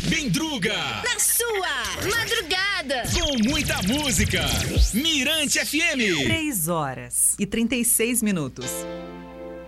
Bendruga, Na sua madrugada. com muita música. Mirante FM. 3 horas e 36 minutos.